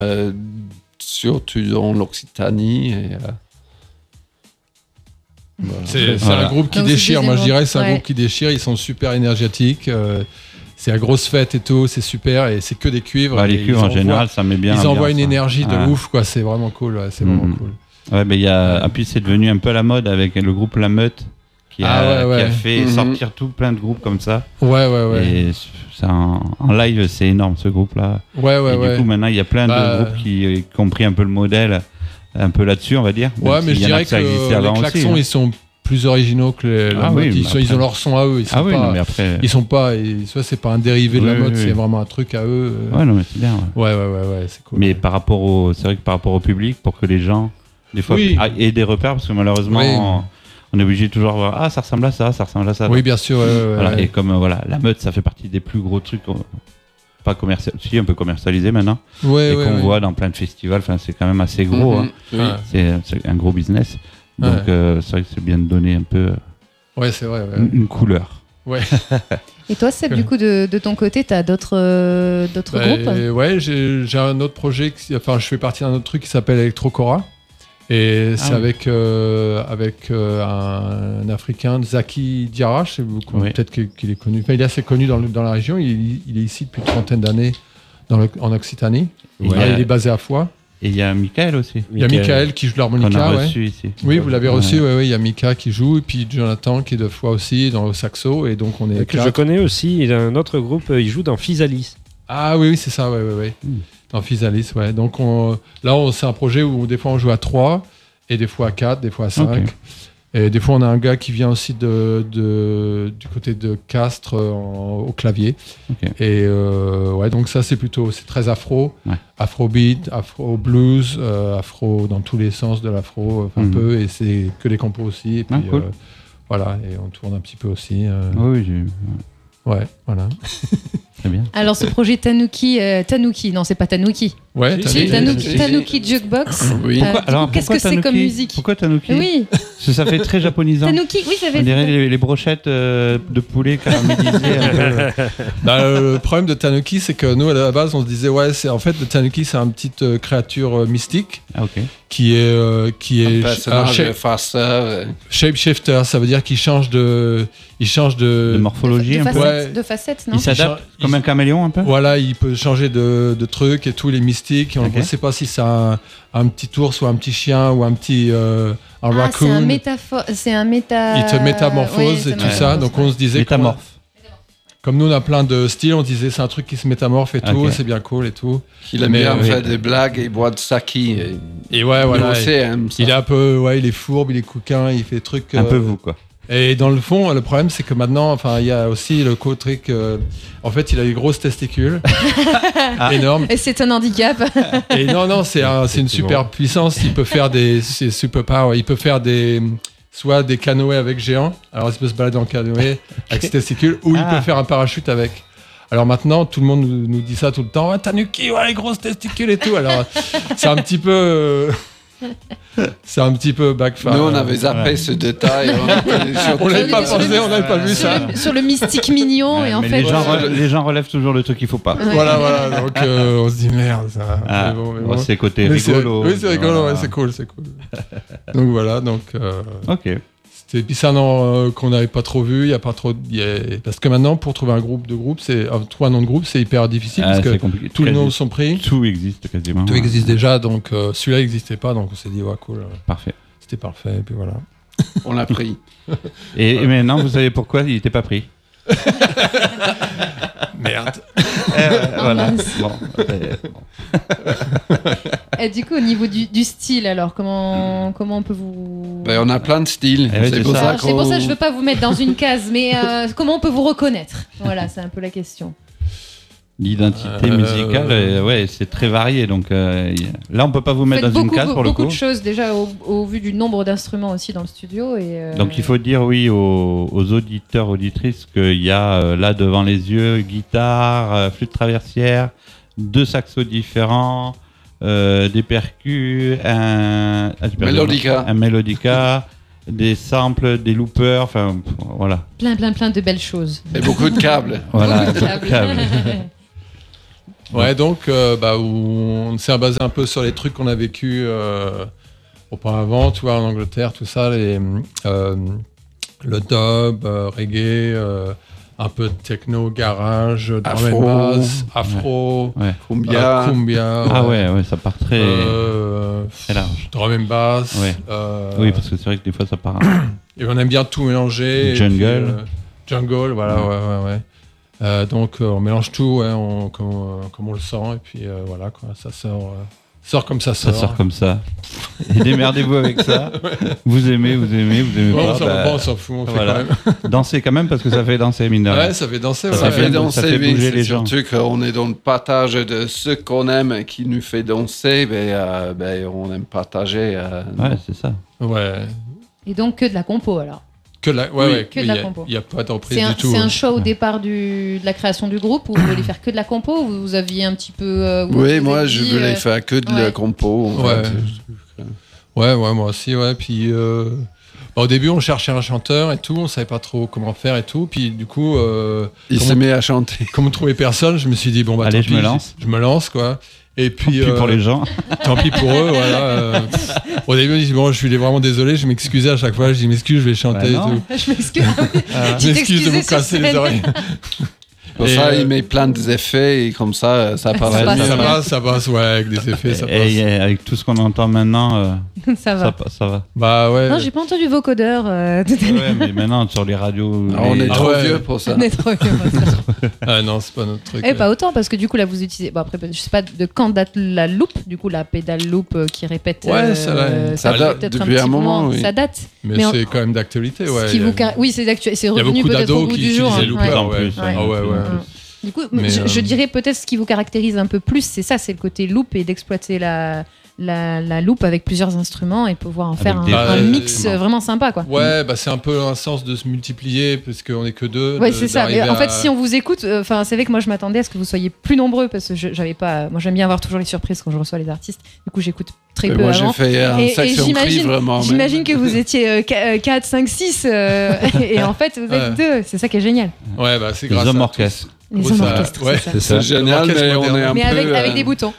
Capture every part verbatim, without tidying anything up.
euh, surtout dans l'Occitanie. Et, euh, voilà. C'est, c'est voilà. un groupe qui Donc, déchire. Moi, je dirais, c'est un ouais. groupe qui déchire. Ils sont super énergétiques. Euh, c'est la grosse fête et tout. C'est super et c'est que des cuivres. Bah, les cuivres en général, ça met bien. Ils envoient une ça. énergie de ah. ouf, quoi. C'est vraiment cool. Ouais, c'est mmh. vraiment cool. Ouais, mais il y a. Et puis c'est devenu un peu à la mode avec le groupe La Meute. Qui a, ah ouais, ouais. qui a fait mmh. sortir tout plein de groupes comme ça. Ouais, ouais, ouais. Et c'est un, en live, c'est énorme ce groupe-là. Ouais, ouais, et ouais. du coup, maintenant, il y a plein bah, de groupes qui, qui ont pris un peu le modèle, un peu là-dessus, on va dire. Ouais, mais je dirais que, que les klaxons, aussi, hein. ils sont plus originaux que les, la ah, mode. Oui, ils, sont, ils ont leur son à eux. Ils sont ah, pas, oui, non, mais après... ils sont pas. Ils, soit c'est pas un dérivé de oui, la mode, oui, c'est oui. vraiment un truc à eux. Ouais, non, mais c'est bien. Ouais, ouais, ouais, ouais, ouais c'est cool. Mais par rapport au, c'est vrai que par rapport au public, pour que les gens, des fois, oui. aient des repères, parce que malheureusement. Oui. On est obligé de toujours voir ah ça ressemble à ça, ça ressemble à ça. Oui, bien sûr. Ouais, ouais, voilà. ouais. Et comme euh, voilà, la meute, ça fait partie des plus gros trucs, euh, pas commercial, si un peu commercialisé maintenant, ouais, et ouais, qu'on ouais. voit dans plein de festivals. Enfin, c'est quand même assez gros. Mm-hmm. Hein. Oui. C'est, c'est un gros business. Donc ouais. euh, c'est vrai que c'est bien de donner un peu. Euh, ouais, c'est vrai. Ouais. Une, une couleur. Ouais. Et toi, Seb, du coup, de, de ton côté, tu as d'autres, euh, d'autres bah, groupes Ouais, j'ai, j'ai un autre projet. Qui, enfin, je fais partie d'un autre truc qui s'appelle Electrocora. Et c'est ah, avec, oui. euh, avec euh, un, un Africain, Zaki Diarra, je sais beaucoup, oui. peut-être qu'il, qu'il est connu. Enfin, il est assez connu dans, le, dans la région. Il, il est ici depuis une trentaine d'années dans le, en Occitanie. Ouais. Là, il est basé à Foix. Et il y a Michael aussi. Il y a Michael qui joue l'harmonica. Qu'on a ouais. reçu ici. Oui, vous l'avez reçu. Ouais. Ouais, ouais, il y a Mika qui joue. Et puis Jonathan qui est de Foix aussi dans le saxo. Et donc, on est que je connais aussi. Il a un autre groupe. Il joue dans Physalis. Ah oui, oui, c'est ça. Ouais, ouais, ouais. Mm. Dans Physalis, ouais. Donc, on, là, on, c'est un projet où des fois, on joue à trois. Et des fois à quatre, des fois à cinq. Okay. Et des fois, on a un gars qui vient aussi de, de, du côté de Castres en, au clavier. Okay. Et euh, ouais, donc ça, c'est plutôt c'est très afro, ouais. afrobeat, afro-blues, euh, afro dans tous les sens de l'afro, un mm-hmm. peu. Et c'est que des compos aussi. Et puis, ah, cool. euh, voilà, et on tourne un petit peu aussi. Euh... Oh, oui, j'ai... Ouais, voilà. Très bien. Alors, ce projet Tanuki, euh, Tanuki, non, c'est pas Tanuki. Ouais, c'est Tanuki, Tanuki Jukebox. Oui. Euh, pourquoi, alors, qu'est-ce pourquoi que Tanuki, c'est comme musique? Pourquoi Tanuki? Oui. Parce que ça fait très japonisant. Tanuki, oui, ça fait. On dirait les, les brochettes euh, de poulet caramélisées. bah, le problème de Tanuki, c'est que nous, à la base, on se disait, ouais, c'est en fait, le Tanuki, c'est une petite euh, créature euh, mystique. Ah, ok. Qui est, euh, qui est un personnage shape, farceur. Shapeshifter, ça veut dire qu'il change de, il change de, de morphologie, de, de un facette, peu. Ouais. De facettes, non? Il s'adapte il comme il, un caméléon, un peu. Voilà, il peut changer de, de trucs et tout, les mystiques. On ne okay. sait pas si c'est un, un petit ours ou un petit chien ou un petit euh, un ah, raccoon. C'est un métaphore, c'est un méta. Il te métamorphose oui, et tout ouais. ça. Donc on se disait. Métamorphe. Comme nous on a plein de styles, on disait c'est un truc qui se métamorphe et tout, okay. c'est bien cool et tout. Il aime bien faire des blagues et boire de saki. Et, et ouais, voilà. Aussi, et, hein, il est un peu, ouais, il est fourbe, il est coquin, il fait des trucs. Un euh, peu vous quoi. Et dans le fond, le problème c'est que maintenant, enfin, il y a aussi le côté que, en fait, il a des grosses testicules, ah. énormes. Et c'est un handicap. Et non, non, c'est, un, c'est une super puissance. Il peut faire des, c'est super power. Il peut faire des soit des canoës avec géants, alors il peut se balader en canoë avec ses testicules, ou ah. il peut faire un parachute avec. Alors maintenant, tout le monde nous, nous dit ça tout le temps. Ah, Tanuki, ouais, les grosses testicules et tout. Alors, c'est un petit peu... Euh, c'est un petit peu backfire. Nous, on avait zappé ouais. ce détail. On n'avait pas pensé, on n'avait pas vu sur ça. Le, sur le mystique mignon, ouais, et en fait... Les gens, re- les gens relèvent toujours le truc qu'il ne faut pas. Ouais. Voilà, voilà. Donc, euh, on se dit merde, ça. Ah, mais bon, mais bon. C'est côté mais rigolo. C'est, oui, c'est rigolo, voilà. Ouais, c'est cool, c'est cool. Donc voilà, donc... Euh, ok. Et puis c'est un nom euh, qu'on n'avait pas trop vu, il y a pas trop, y a... parce que maintenant pour trouver un groupe de groupe, c'est euh, trouver un nom de groupe, c'est hyper difficile ah, parce que compliqué. tous les noms sont pris. Tout existe quasiment. Tout ouais. existe déjà, donc euh, celui-là n'existait pas, donc on s'est dit ouais cool. Parfait. C'était parfait, et puis voilà. On l'a pris. et, et maintenant vous savez pourquoi il n'était pas pris. Merde. euh, voilà. Bon, euh, bon. Et du coup, au niveau du, du style, alors, comment, comment on peut vous... Ben, on a plein de styles. Eh oui, c'est, c'est, pour ça. ça Alors, c'est pour ça que je ne veux pas vous mettre dans une case, mais euh, comment on peut vous reconnaître? Voilà, c'est un peu la question. L'identité euh... musicale, euh, ouais, c'est très varié. Donc euh, là, on peut pas vous mettre dans beaucoup, une case pour le coup. Beaucoup de choses déjà au, au vu du nombre d'instruments aussi dans le studio. Et euh... Donc il faut dire oui aux, aux auditeurs, auditrices qu'il y a euh, là devant les yeux guitare, euh, flûte traversière, deux saxos différents, euh, des percus, un, ah, mélodica, un mélodica. Des samples, des loopers, enfin voilà. Plein, plein, plein de belles choses. Et beaucoup de câbles. Voilà, beaucoup de câbles. câbles. Ouais, donc euh, bah, où on s'est basé un peu sur les trucs qu'on a vécu euh, auparavant, tu vois, en Angleterre, tout ça, les, euh, le dub, euh, reggae, euh, un peu de techno, garage, drum Afro. and bass, afro, Ouais. Cumbia. euh, cumbia, Ah ouais, ouais, ça part très, euh, très large. drum and bass. Ouais. euh, Oui, parce que c'est vrai que des fois ça part. Et on aime bien tout mélanger. et Jungle. puis, euh, jungle, voilà, ouais, ouais, ouais. Euh, donc euh, on mélange tout, ouais, on, comme, euh, comme on le sent, et puis euh, voilà, quoi, ça sort, euh, sort comme ça Ça sort. sort comme ça. Et démerdez-vous avec ça. Vous aimez, vous aimez, vous aimez Ouais, pas. on s'en bah, bon, on s'en fout, on fait voilà. quand même. Dansez quand même parce que ça fait danser, mine de rien. Ouais, ça fait danser, Ça ouais. Ça fait fait- danser, ça fait oui, bouger c'est les gens. surtout qu'on est dans le partage de ce qu'on aime et qui nous fait danser, ben, euh, ben, on aime partager. euh, Ouais, c'est ça. Ouais. Et donc que de la compo alors. Que de la, ouais, Oui, ouais, que de il la y a- compo. Il n'y a pas de reprise C'est un, du tout. c'est un hein. choix au départ du, de la création du groupe où vous vouliez faire que de la compo ou vous aviez un petit peu. euh, vous Oui, vous moi êtes je dit, voulais euh, faire que de ouais. la compo. en Ouais. fait. Ouais, ouais, moi aussi, ouais. Puis euh, bah, au début, on cherchait un chanteur et tout, on savait pas trop comment faire et tout. Puis du coup, euh, Il comme s'est on- mis à chanter. comme on trouvait personne, je me suis dit bon bah Allez, tant je me pis, lance. Je me lance quoi. Et puis, Puis pour euh, les gens. tant pis pour eux, voilà. euh, pff. Au début, je dis bon, je suis vraiment désolé, je m'excusais à chaque fois, je dis m'excuse, je vais chanter et Bah non. tout. Je m'excuse. Ah, Tu je m'excuse de t'excusais vous sur casser les scène. oreilles. Pour Et, ça, euh, il met plein d'effets et comme ça, ça passe Ça mieux. passe ça bien. passe, ça passe, ouais, avec des effets, ça passe. Et, et avec tout ce qu'on entend maintenant, euh, Ça va. ça, pa- ça va. Bah ouais. Non, j'ai pas entendu vos codeurs euh, tout à l'heure. Ouais, mais maintenant sur les radios. Ah, on les- est Ah trop ouais. vieux pour ça. On est trop vieux. Ah non, c'est pas notre truc. Eh, pas autant, parce que du coup, là, vous utilisez. Bon, après, je sais pas de quand date la loupe, du coup, la pédale loupe euh, qui répète. Ouais, ça, là, ça fait date peut-être depuis un petit moment, oui. Ça date. Mais, mais on- c'est quand même d'actualité, ouais. Ce qui Il y a- vous car- Oui, c'est d'actu- c'est Il y a revenu beaucoup peut-être au d'ados goût qui du jour. utilisent les hein. loopers, En ouais. plus, Ouais. Ah ouais, ouais. Ouais. Du coup, Mais, je, je euh, dirais peut-être ce qui vous caractérise un peu plus, c'est ça, c'est le côté loop et d'exploiter la, la, la loupe avec plusieurs instruments et pouvoir en Avec faire un, des- un Bah, mix euh, euh, vraiment sympa, quoi. Ouais, bah c'est un peu un sens de se multiplier parce qu'on est que deux. Ouais, de- c'est ça. Mais d'arriver en fait, à- si on vous écoute, enfin, c'est vrai que moi, je m'attendais à ce que vous soyez plus nombreux parce que je- j'avais pas. Moi, j'aime bien avoir toujours les surprises quand je reçois les artistes. Du coup, j'écoute très Mais peu moi, j'ai avant. fait un Et, et section prix j'imagine, vraiment. j'imagine que vous étiez euh, quatre, cinq, six et en fait, vous êtes Ouais. deux. C'est ça qui est génial. Ouais, bah c'est Les grâce hommes à orchestres. Les Oui, hommes ça- orchestres, ouais, c'est ça. C'est génial, L'orchestre mais on moderne. est un Mais peu. avec, avec euh, des boutons.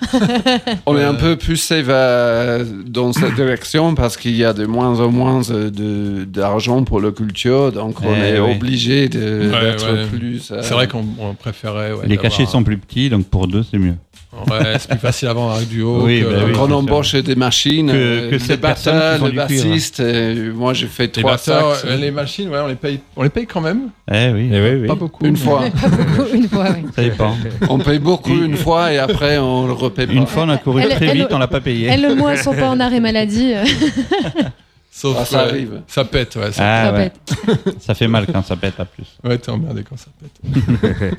On est un Euh, peu poussé vers, dans cette direction parce qu'il y a de moins en moins de, d'argent pour la culture, donc on Eh est oui. obligé de, Ouais, d'être ouais. plus. euh, C'est vrai qu'on on préférait. Ouais, Les d'avoir cachets un- sont plus petits, donc pour deux, c'est mieux. Ouais, c'est plus facile à vendre un duo. Oui, que- bah oui. Quand on c'est embauche des machines, Que- euh, que le cette personne batteur, qui font le du cuivre. bassiste, euh, moi j'ai fait Les trois batteurs, sacs. euh, les machines, ouais, on les paye, on les paye quand même. Eh oui, Eh oui, oui. Pas beaucoup. Une mais- fois. Pas beaucoup, une fois, oui. ça dépend. On paye beaucoup une fois et après on le repaye pas. Une fois, on a couru Elle- très elle- vite, on l'a pas payé. Elles, le mois, sont pas en arrêt maladie. euh, Sauf Ah, ça ouais, arrive. Ça pète, ouais. Ça, Ah ça ouais, pète. ça fait mal quand ça pète à plus. ouais, t'es emmerdé quand ça pète.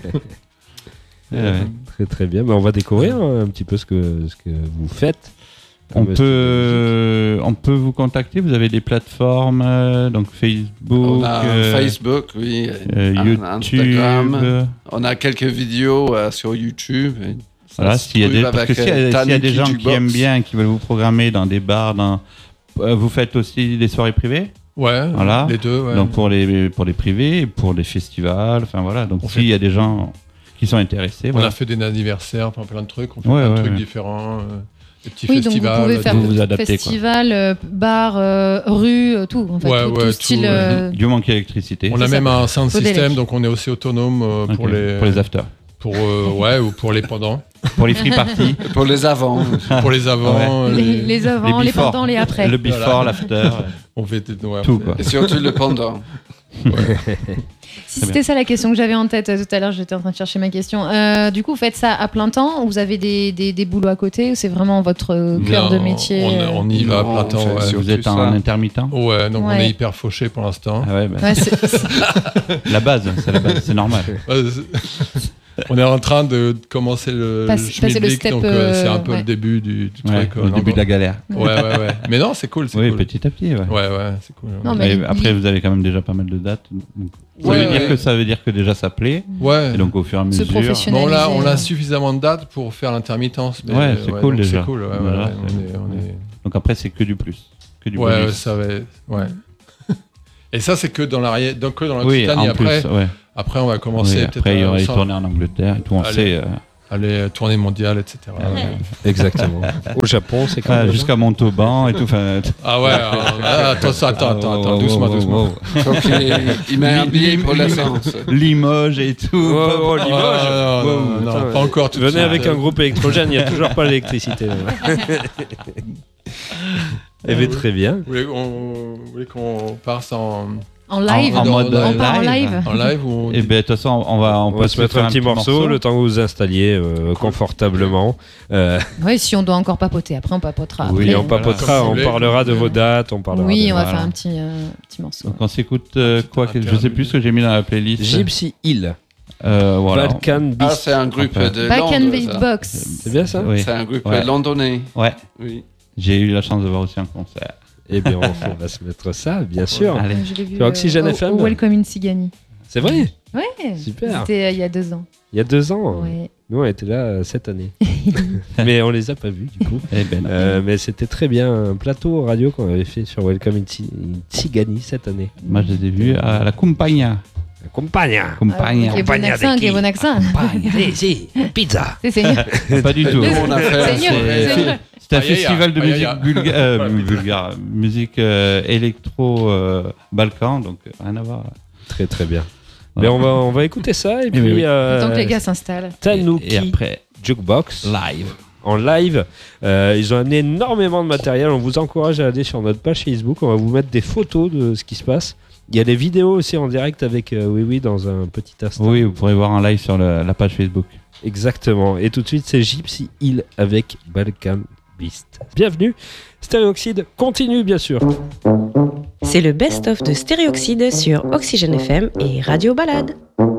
Eh ouais. Très très bien. Mais on va découvrir hein, un petit peu ce que, ce que vous faites. On Comme peut, euh, on peut vous contacter. Vous avez des plateformes, euh, donc Facebook, On a euh, Facebook, oui, euh, un- YouTube. Instagram. euh, On a quelques vidéos euh, sur YouTube. et ça Voilà, se s'il y a trouve des, parce avec, que s'il y a, euh, s'il y a Tani des gens qui Jukebox. aiment bien, qui veulent vous programmer dans des bars, dans, euh, vous faites aussi des soirées privées. Ouais, Voilà. les deux, ouais. Donc pour les pour les privés, et pour les festivals, enfin voilà. Donc On s'il y a des gens qui sont intéressés, on voilà. a fait des anniversaires, enfin plein de trucs, on fait Ouais, plein de ouais, trucs ouais. différents, euh, des petits Oui, donc vous festivals. pouvez des- faire vous vous adaptez, quoi. festival, euh, bar, euh, rue, euh, tout. En fait, Ouais, tout, ouais, tout style. tout, euh, Du manque d'électricité. On a C'est même ça. un sound Au délai. system, donc on est aussi autonome euh, Ok, pour les pour les afters, pour euh, ouais ou pour les pendants, pour les free parties, Pour les avant. pour les avant, les, les- les avant, les, before, pendant, les après. le before, Voilà. l'after, on fait des- ouais, tout on quoi. Et surtout le pendant. Si c'était ça la question que j'avais en tête euh, tout à l'heure, j'étais en train de chercher ma question. Euh, du coup, vous faites ça à plein temps ou vous avez des, des, des boulots à côté ou c'est vraiment votre euh, fait- cœur de Non, métier On, euh on y va à Non, plein on temps. fait Ouais. sur- Vous êtes ça. en intermittent. Ouais, donc on Ouais. est hyper fauché pour l'instant. Ah ouais, bah, Ouais, c'est- c'est- la base, c'est la base, c'est normal. Ouais, c'est- on est en train de commencer le, Passe- le passer le Schmilblick, step, donc euh, c'est un euh, peu ouais. le début du, du Ouais, truc. au euh, début de la galère. Ouais, ouais, ouais. Mais non, c'est cool, c'est Oui, cool. petit à petit. Ouais. Ouais, ouais, c'est cool. Non, ouais. mais Et il- après, il- vous avez quand même déjà pas mal de dates. Donc, ça Ouais, veut dire ouais. que ça veut dire que déjà ça plaît. Ouais. Et donc au fur et à Se mesure. professionnaliser. Bon, on a, on a euh. suffisamment de dates pour faire l'intermittence. mais, Ouais, c'est euh, cool, donc déjà. C'est cool, ouais, ouais, Voilà, ouais, c'est- on est- on est- Donc après, c'est que du plus, que du Ouais, bonus. ça va. être- Ouais. Et ça, c'est que dans l'arrière, donc que dans Oui, l'Occitanie. en après, plus, ouais. après, on va commencer Oui, peut-être. après, il y à- aura les sans- tournées en Angleterre et tout. On Allez. sait. euh, aller tournée mondiale, et cetera. Ah ouais. Exactement. Au Japon, c'est quand Ah, même. jusqu'à Montauban et tout. Enfin, Ah ouais, ah, attends, attends, attends, attends, attends, doucement, doucement. Donc, il, il met un billet pour l'essence. Limoges et tout. Oh, oh, Limoges. Ah, non, non, non, Attends, pas encore. tout de Venez suite. avec un groupe électrogène, il n'y a toujours pas l'électricité. Eh bien, très bien. Vous voulez qu'on, vous voulez qu'on passe en, En live. En, en mode On On part en live. live. en live ou Et ben de toute façon, on va, on On peut va se mettre faire un petit morceau, le temps que vous vous installiez euh, confortablement. Euh, Oui, si on doit encore papoter, après on papotera. Oui, et après. on papotera, Comme vous on voulez. parlera de vos dates, on parlera Oui, de... on va Voilà. faire un petit, euh, petit morceau. Donc on s'écoute euh, quoi que- Je sais plus ce que j'ai mis dans la playlist. Gypsy Hill, Euh, voilà. Balkan Ah, Beast. c'est un groupe Enfin, de Back and Londres, ça. Beatbox. C'est bien ça? Oui. C'est un groupe Ouais. londonais. Ouais. Oui. J'ai eu la chance de voir aussi un concert. Eh bien, on, on va se mettre ça, bien sûr. Allez. Je l'ai vu Sur Oxygène au- F M. au Welcome in Sigani. C'est vrai? Ouais. Super. C'était euh, il y a deux ans. Il y a deux ans. Ouais. Nous, on était là euh, cette année. Mais on les a pas vus, du coup. Eh ben, Euh, mais c'était très bien. Un plateau radio qu'on avait fait sur Welcome in Ti- in Tigani cette année. moi je les ai vus à la Compagna. La compagna. Compagna. Ah, quel bon accent, quel bon accent. Si, si, pizza. C'est Seigneur. Pas du tout. Nous, on a fait Seigneur, c'est- Seigneur. C'était un Aïe, aïe, festival de aïe, aïe, musique aïe. bulga- euh, Voilà, bulgare, musique euh, électro euh, Balkan, donc euh, rien à voir. Très très bien. Voilà. Mais on va, on va écouter ça et puis oui, oui. euh, Tant que les gars s'installent. Tanuki Et après, Jukebox live. en live. Euh, ils ont amené énormément de matériel. On vous encourage à aller sur notre page Facebook. On va vous mettre des photos de ce qui se passe. Il y a des vidéos aussi en direct avec euh, Oui Oui dans un petit instant. Oui, vous pourrez voir en live sur le- la page Facebook. Exactement. Et tout de suite, c'est Gypsy Hill avec Balkan Beast. Bienvenue. Stéréoxyde continue, bien sûr. C'est le best-of de Stéréoxyde sur Oxygène F M et Radio Balade.